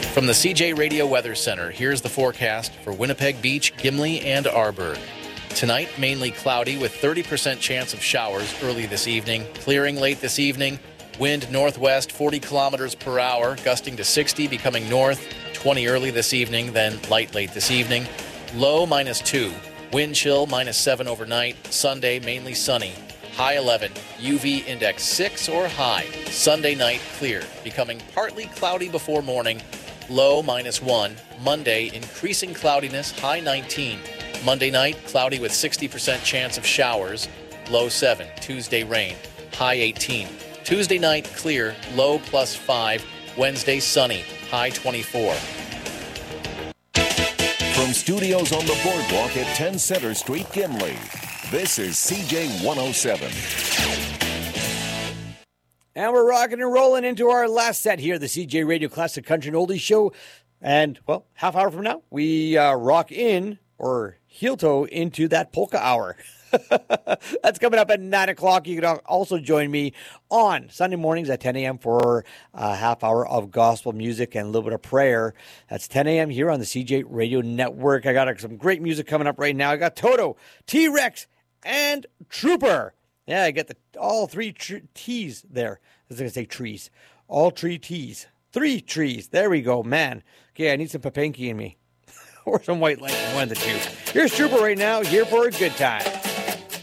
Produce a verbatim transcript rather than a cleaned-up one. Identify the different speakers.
Speaker 1: From the C J Radio Weather Center, here's the forecast for Winnipeg Beach, Gimli, and Arborg. Tonight, mainly cloudy with thirty percent chance of showers early this evening, clearing late this evening. Wind northwest forty kilometers per hour, gusting to sixty, becoming north, twenty early this evening, then light late this evening. Low minus two. Wind chill minus seven overnight. Sunday, mainly sunny. High eleven. U V index six or high. Sunday night, clear, becoming partly cloudy before morning. Low minus one. Monday, increasing cloudiness. High nineteen. Monday night, cloudy with sixty percent chance of showers. Low seven. Tuesday, rain. High eighteen. Tuesday night, clear. Low plus five. Wednesday, sunny. High twenty-four.
Speaker 2: From studios on the boardwalk at ten Center Street, Gimli, this is C J one oh seven.
Speaker 3: And we're rocking and rolling into our last set here, the C J Radio Classic Country and Oldies Show. And, well, half hour from now, we uh, rock in, or heel toe, into that polka hour. That's coming up at nine o'clock. You can also join me on Sunday mornings at ten a.m. for a half hour of gospel music and a little bit of prayer. That's ten a.m. here on the C J Radio Network. I got some great music coming up right now. I got Toto, T-Rex, and Trooper. Yeah, I get the all three tr- T's there. I was going to say trees. All three T's. Three trees. There we go, man. Okay, I need some Papanki in me. Or some White Lightning, one of the two. Here's Trooper right now, here for a good time.